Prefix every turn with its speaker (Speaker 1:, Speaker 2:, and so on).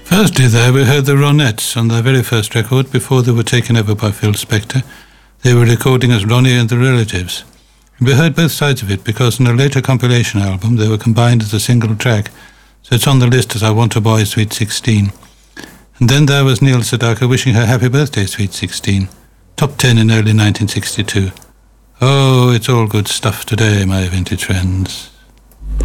Speaker 1: Firstly there we heard the Ronettes on their very first record before they were taken over by Phil Spector. They were recording as Ronnie and the Relatives. We heard both sides of it because in a later compilation album they were combined as a single track, so it's on the list as I Want a Boy, Sweet 16. And then there was Neil Sedaka wishing her happy birthday, Sweet 16. Top 10 in early 1962. Oh, it's all good stuff today, my vintage friends.